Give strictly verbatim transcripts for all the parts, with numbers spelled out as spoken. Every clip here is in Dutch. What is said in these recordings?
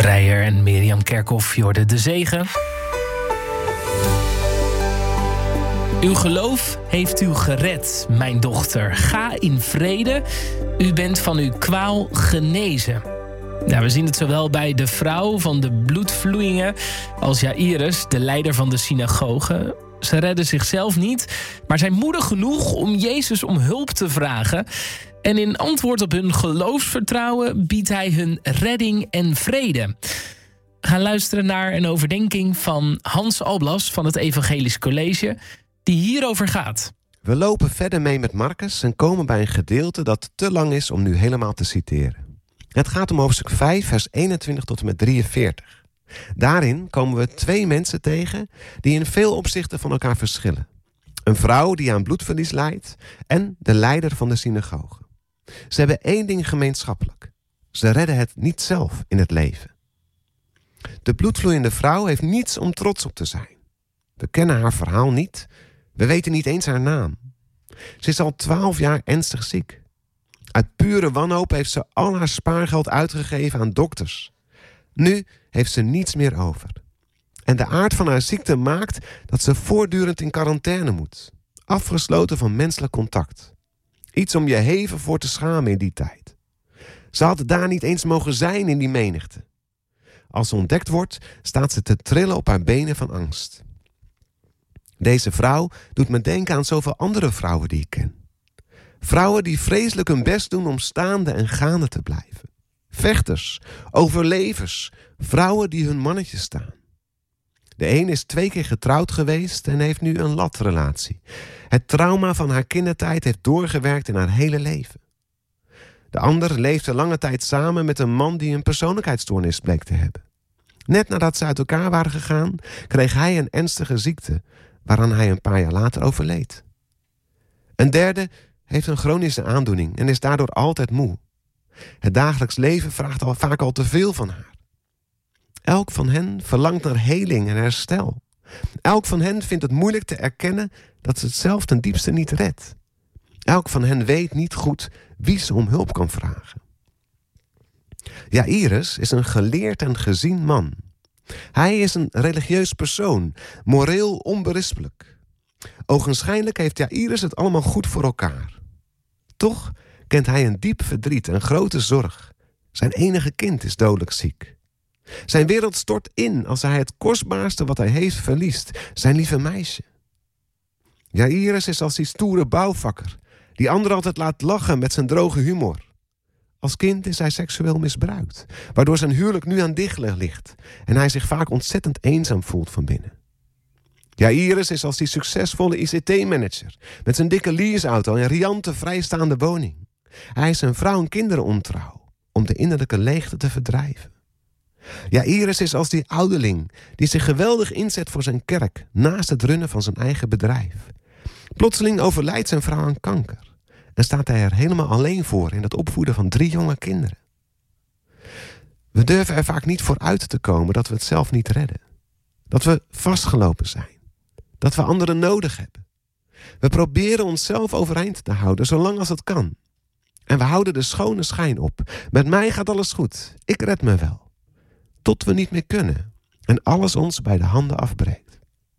Dreyer en Mirjam Kerkhoff, je hoorde De Zegen. Uw geloof heeft u gered, mijn dochter. Ga in vrede, u bent van uw kwaal genezen. Nou, we zien het zowel bij de vrouw van de bloedvloeien als Jairus, de leider van de synagoge. Ze redden zichzelf niet, maar zijn moedig genoeg om Jezus om hulp te vragen. En in antwoord op hun geloofsvertrouwen biedt hij hun redding en vrede. We gaan luisteren naar een overdenking van Hans Alblas van het Evangelisch College, die hierover gaat. We lopen verder mee met Marcus en komen bij een gedeelte dat te lang is om nu helemaal te citeren. Het gaat om hoofdstuk vijf, vers eenentwintig tot en met drieënveertig. Daarin komen we twee mensen tegen die in veel opzichten van elkaar verschillen. Een vrouw die aan bloedverlies lijdt en de leider van de synagoge. Ze hebben één ding gemeenschappelijk. Ze redden het niet zelf in het leven. De bloedvloeiende vrouw heeft niets om trots op te zijn. We kennen haar verhaal niet. We weten niet eens haar naam. Ze is al twaalf jaar ernstig ziek. Uit pure wanhoop heeft ze al haar spaargeld uitgegeven aan dokters. Nu heeft ze niets meer over. En de aard van haar ziekte maakt dat ze voortdurend in quarantaine moet. Afgesloten van menselijk contact. Iets om je hevig voor te schamen in die tijd. Ze had daar niet eens mogen zijn in die menigte. Als ze ontdekt wordt, staat ze te trillen op haar benen van angst. Deze vrouw doet me denken aan zoveel andere vrouwen die ik ken. Vrouwen die vreselijk hun best doen om staande en gaande te blijven. Vechters, overlevers, vrouwen die hun mannetje staan. De een is twee keer getrouwd geweest en heeft nu een latrelatie. Het trauma van haar kindertijd heeft doorgewerkt in haar hele leven. De ander leefde lange tijd samen met een man die een persoonlijkheidsstoornis bleek te hebben. Net nadat ze uit elkaar waren gegaan, kreeg hij een ernstige ziekte, waaraan hij een paar jaar later overleed. Een derde heeft een chronische aandoening en is daardoor altijd moe. Het dagelijks leven vraagt al vaak al te veel van haar. Elk van hen verlangt naar heling en herstel. Elk van hen vindt het moeilijk te erkennen dat ze het zelf ten diepste niet redt. Elk van hen weet niet goed wie ze om hulp kan vragen. Jairus is een geleerd en gezien man. Hij is een religieus persoon, moreel onberispelijk. Ogenschijnlijk heeft Jairus het allemaal goed voor elkaar. Toch kent hij een diep verdriet en grote zorg. Zijn enige kind is dodelijk ziek. Zijn wereld stort in als hij het kostbaarste wat hij heeft verliest, zijn lieve meisje. Jairus is als die stoere bouwvakker, die anderen altijd laat lachen met zijn droge humor. Als kind is hij seksueel misbruikt, waardoor zijn huwelijk nu aan dichtleg ligt en hij zich vaak ontzettend eenzaam voelt van binnen. Jairus is als die succesvolle I C T-manager met zijn dikke leaseauto en riante vrijstaande woning. Hij is zijn vrouw en kinderen ontrouw om de innerlijke leegte te verdrijven. Jairus is als die ouderling die zich geweldig inzet voor zijn kerk naast het runnen van zijn eigen bedrijf. Plotseling overlijdt zijn vrouw aan kanker en staat hij er helemaal alleen voor in het opvoeden van drie jonge kinderen. We durven er vaak niet voor uit te komen dat we het zelf niet redden. Dat we vastgelopen zijn. Dat we anderen nodig hebben. We proberen onszelf overeind te houden zolang als het kan. En we houden de schone schijn op. Met mij gaat alles goed. Ik red me wel. Tot we niet meer kunnen en alles ons bij de handen afbreekt.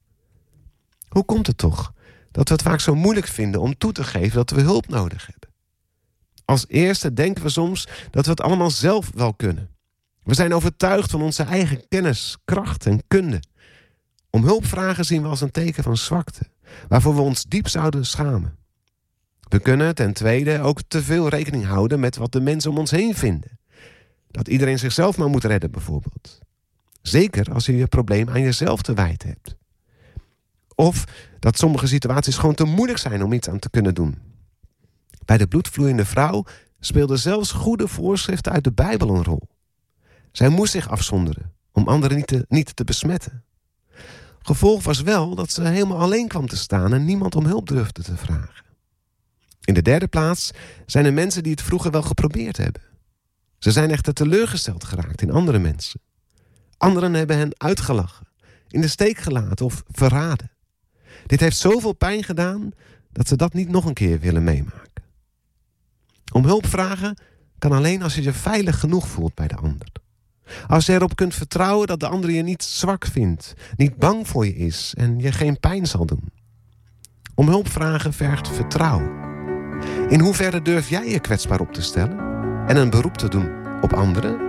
Hoe komt het toch dat we het vaak zo moeilijk vinden om toe te geven dat we hulp nodig hebben? Als eerste denken we soms dat we het allemaal zelf wel kunnen. We zijn overtuigd van onze eigen kennis, kracht en kunde. Om hulp vragen zien we als een teken van zwakte, waarvoor we ons diep zouden schamen. We kunnen ten tweede ook te veel rekening houden met wat de mensen om ons heen vinden. Dat iedereen zichzelf maar moet redden bijvoorbeeld. Zeker als je je probleem aan jezelf te wijten hebt. Of dat sommige situaties gewoon te moeilijk zijn om iets aan te kunnen doen. Bij de bloedvloeiende vrouw speelden zelfs goede voorschriften uit de Bijbel een rol. Zij moest zich afzonderen om anderen niet te, niet te besmetten. Gevolg was wel dat ze helemaal alleen kwam te staan en niemand om hulp durfde te vragen. In de derde plaats zijn er mensen die het vroeger wel geprobeerd hebben. Ze zijn echter teleurgesteld geraakt in andere mensen. Anderen hebben hen uitgelachen, in de steek gelaten of verraden. Dit heeft zoveel pijn gedaan dat ze dat niet nog een keer willen meemaken. Om hulp vragen kan alleen als je je veilig genoeg voelt bij de ander. Als je erop kunt vertrouwen dat de ander je niet zwak vindt, niet bang voor je is en je geen pijn zal doen. Om hulp vragen vergt vertrouwen. In hoeverre durf jij je kwetsbaar op te stellen en een beroep te doen op anderen?